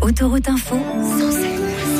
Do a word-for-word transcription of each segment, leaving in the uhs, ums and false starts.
Autoroute Info, cent sept.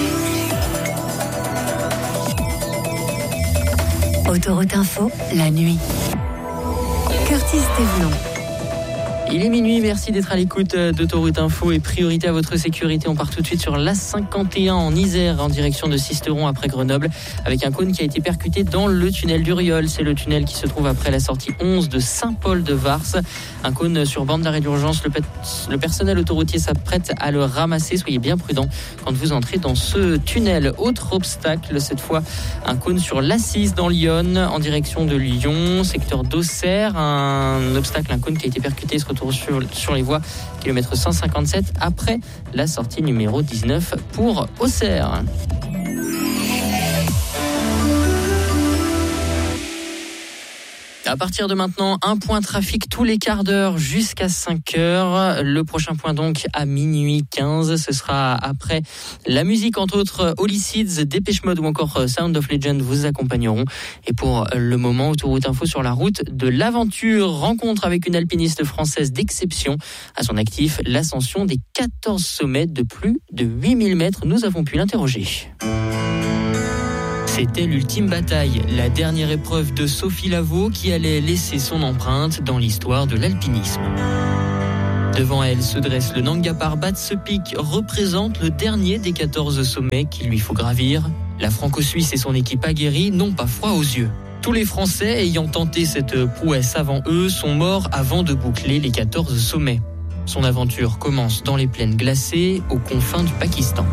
Autoroute Info, la nuit. Curtis Thévenon. Il est minuit, merci d'être à l'écoute d'Autoroute Info et priorité à votre sécurité. On part tout de suite sur l'A cinquante et un en Isère en direction de Sisteron après Grenoble avec un cône qui a été percuté dans le tunnel du Rieul. C'est le tunnel qui se trouve après la sortie onze de Saint-Paul-de-Vars. Un cône sur bande d'arrêt d'urgence. Le, pe- le personnel autoroutier s'apprête à le ramasser. Soyez bien prudents quand vous entrez dans ce tunnel. Autre obstacle, cette fois un cône sur l'A six dans l'Yonne en direction de Lyon, secteur d'Auxerre. Un obstacle, un cône qui a été percuté se retrouve Sur, sur les voies kilomètre cent cinquante-sept après la sortie numéro dix-neuf pour Auxerre. À partir de maintenant, un point trafic tous les quarts d'heure jusqu'à cinq heures. Le prochain point donc à minuit quinze. Ce sera après la musique, entre autres Holy Seeds, Dépêche Mode ou encore Sound of Legend vous accompagneront. Et pour le moment, Autoroute Info sur la route de l'aventure. Rencontre avec une alpiniste française d'exception. À son actif, l'ascension des quatorze sommets de plus de huit mille mètres. Nous avons pu l'interroger. C'était l'ultime bataille, la dernière épreuve de Sophie Lavaux qui allait laisser son empreinte dans l'histoire de l'alpinisme. Devant elle se dresse le Nanga Parbat. Ce pic représente le dernier des quatorze sommets qu'il lui faut gravir. La Franco-Suisse et son équipe aguerrie n'ont pas froid aux yeux. Tous les Français ayant tenté cette prouesse avant eux sont morts avant de boucler les quatorze sommets. Son aventure commence dans les plaines glacées, aux confins du Pakistan.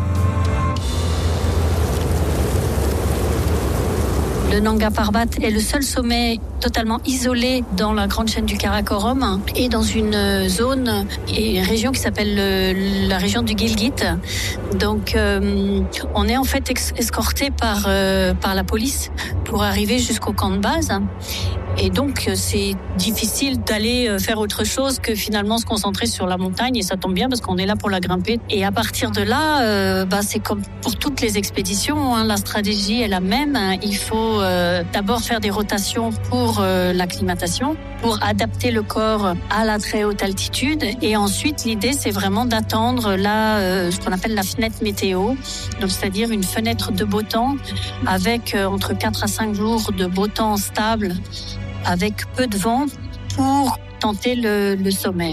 Le Nanga Parbat est le seul sommet totalement isolé dans la grande chaîne du Karakorum et dans une zone et une région qui s'appelle le, la région du Gilgit. Donc, euh, on est en fait ex- escorté par euh, par la police pour arriver jusqu'au camp de base. Et donc, c'est difficile d'aller faire autre chose que finalement se concentrer sur la montagne. Et ça tombe bien parce qu'on est là pour la grimper. Et à partir de là, euh, bah, c'est comme pour toutes les expéditions, hein, la stratégie est la même. Il faut euh, d'abord faire des rotations pour euh, l'acclimatation, pour adapter le corps à la très haute altitude. Et ensuite, l'idée, c'est vraiment d'attendre là, euh, ce qu'on appelle la fenêtre météo. Donc, c'est-à-dire une fenêtre de beau temps avec euh, entre quatre à cinq jours de beau temps stable, avec peu de vent pour tenter le, le sommet.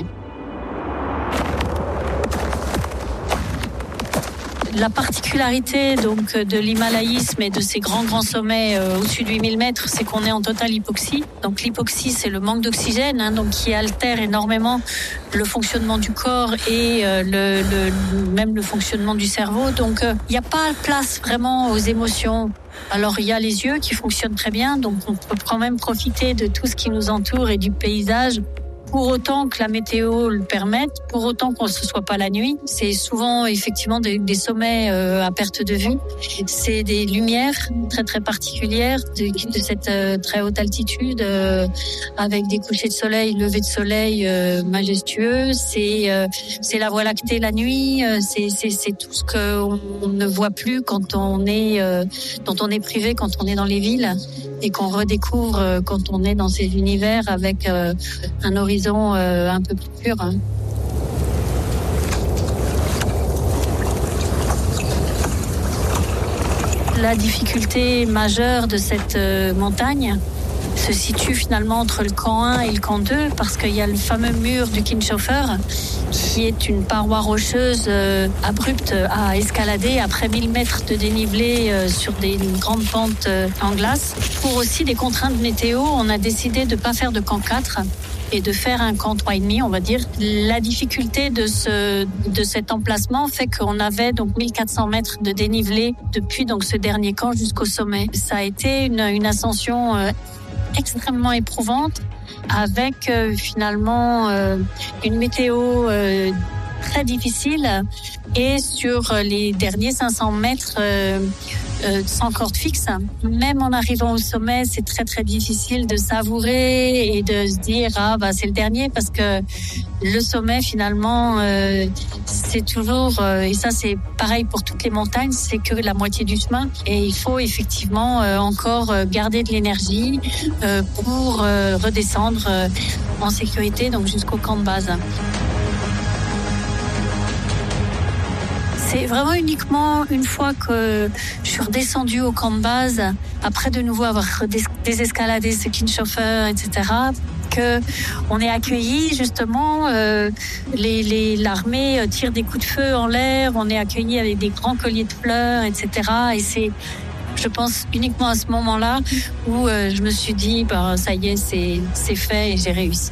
La particularité donc de l'himalayisme et de ces grands grands sommets euh, au-dessus de huit mille mètres, c'est qu'on est en totale hypoxie. Donc l'hypoxie, c'est le manque d'oxygène, hein, donc qui altère énormément le fonctionnement du corps et euh, le, le, même le fonctionnement du cerveau. Donc il euh, n'y a pas place vraiment aux émotions. Alors il y a les yeux qui fonctionnent très bien, donc on peut quand même profiter de tout ce qui nous entoure et du paysage. Pour autant que la météo le permette, pour autant qu'on ne se soit pas la nuit. C'est souvent effectivement des, des sommets euh, à perte de vue. C'est des lumières très très particulières de, de cette euh, très haute altitude, euh, avec des couchers de soleil, levées de soleil euh, majestueux. C'est euh, c'est la Voie lactée la nuit. Euh, c'est c'est c'est tout ce qu'on ne voit plus quand on est euh, dont on est privé quand on est dans les villes et qu'on redécouvre euh, quand on est dans ces univers avec euh, un horizon Euh, un peu plus pur. Hein. La difficulté majeure de cette euh, montagne se situe finalement entre le camp un et le camp deux parce qu'il y a le fameux mur du Kindshofer qui est une paroi rocheuse euh, abrupte à escalader après mille mètres de dénivelé euh, sur des grandes pentes euh, en glace. Pour aussi des contraintes météo, on a décidé de ne pas faire de camp quatre et de faire un camp trois virgule cinq, on va dire. La difficulté de ce de cet emplacement fait qu'on avait donc mille quatre cents mètres de dénivelé depuis donc ce dernier camp jusqu'au sommet. Ça a été une, une ascension euh, extrêmement éprouvante avec euh, finalement euh, une météo euh, très difficile et sur les derniers cinq cents mètres euh, euh, sans corde fixe. Même en arrivant au sommet, c'est très très difficile de savourer et de se dire ah bah c'est le dernier parce que le sommet finalement euh, c'est toujours euh, et ça c'est pareil pour toutes les montagnes, c'est que la moitié du chemin et il faut effectivement euh, encore garder de l'énergie euh, pour euh, redescendre euh, en sécurité donc jusqu'au camp de base. C'est vraiment uniquement une fois que je suis redescendue au camp de base, après de nouveau avoir désescaladé ce Kinshoffer, et cetera, que on est accueillis justement, euh, les, les, l'armée tire des coups de feu en l'air, on est accueillis avec des grands colliers de fleurs, et cetera. Et c'est, je pense, uniquement à ce moment-là où euh, je me suis dit, bah, ça y est, c'est, c'est fait et j'ai réussi.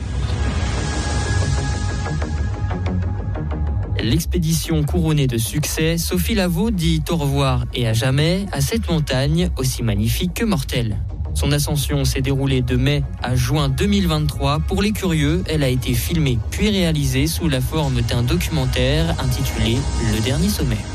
L'expédition couronnée de succès, Sophie Lavaux dit au revoir et à jamais à cette montagne aussi magnifique que mortelle. Son ascension s'est déroulée de mai à juin deux mille vingt-trois. Pour les curieux, elle a été filmée puis réalisée sous la forme d'un documentaire intitulé Le Dernier Sommet.